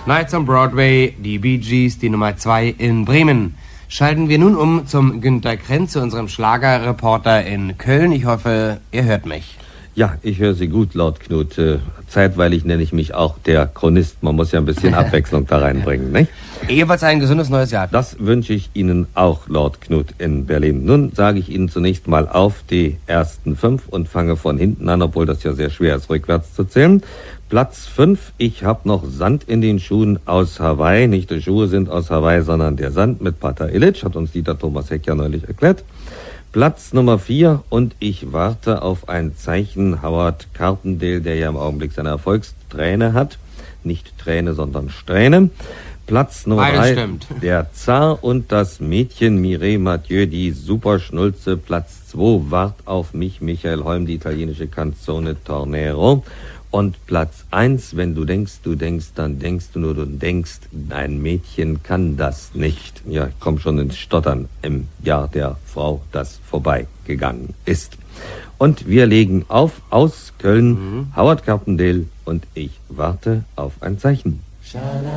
Nights on Broadway, die Bee Gees, die Nummer 2 in Bremen. Schalten wir nun um zum Günter Krenz, zu unserem Schlagerreporter in Köln. Ich hoffe, ihr hört mich. Ja, ich höre Sie gut, Lord Knut. Zeitweilig nenne ich mich auch der Chronist. Man muss ja ein bisschen Abwechslung da reinbringen, nicht? Ebenfalls ein gesundes neues Jahr. Das wünsche ich Ihnen auch, Lord Knut in Berlin. Nun sage ich Ihnen zunächst mal auf die ersten 5 und fange von hinten an, obwohl das ja sehr schwer ist, rückwärts zu zählen. Platz 5, ich habe noch Sand in den Schuhen aus Hawaii. Nicht die Schuhe sind aus Hawaii, sondern der Sand mit Pater Illich, hat uns Dieter Thomas Heck ja neulich erklärt. Platz Nummer 4 und ich warte auf ein Zeichen Howard Carpendale, der ja im Augenblick seine Erfolgsträne hat. Nicht Träne, sondern Strähne. Platz Nummer 3, der Zar und das Mädchen Mireille Mathieu, die Superschnulze. Platz 2, wart auf mich, Michael Holm, die italienische Canzone Tornero. Und Platz 1, wenn du denkst, dann denkst du nur, du denkst, ein Mädchen kann das nicht. Ja, ich komme schon ins Stottern im Jahr der Frau, das vorbeigegangen ist. Und wir legen auf aus Köln, Howard Carpendale und ich warte auf ein Zeichen.